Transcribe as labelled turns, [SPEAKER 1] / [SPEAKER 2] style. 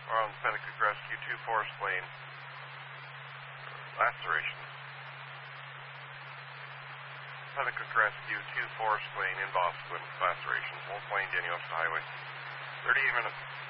[SPEAKER 1] We're on Petacook Rescue 2 Forest Lane. Lacerations. Petacook Rescue 2 Forest Lane in Boston. Lacerations. Wolf Lane, Denny West Highway. 38 minutes.